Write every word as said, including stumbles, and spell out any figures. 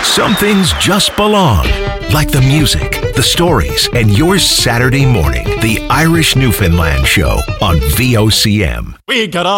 Some things just belong, like the music, the stories, and your Saturday morning. The Irish Newfoundland Show on V O C M. We got